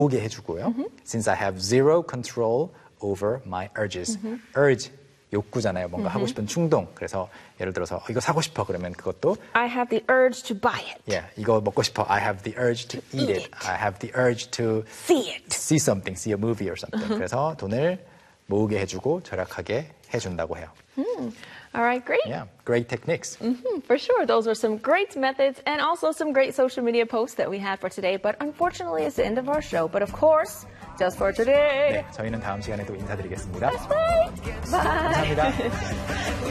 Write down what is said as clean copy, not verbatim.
모으게 해주고요. Since I have zero control over my urges. urge, 욕구잖아요. 뭔가 하고 싶은 충동. 그래서 예를 들어서 이거 사고 싶어 그러면 그것도 I have the urge to buy it. Yeah, 이거 먹고 싶어. I have the urge to eat it. I have the urge to See it. see something, see a movie or something. 그래서 돈을 모으게 해주고 절약하게 해준다고 해요. All right, great. Yeah, great techniques. For sure. Those are some great methods and also some great social media posts that we had for today. But unfortunately, it's the end of our show. But of course, just for today. 네, 저희는 다음 시간에 또 인사드리겠습니다. That's right. Bye. 감사합니다.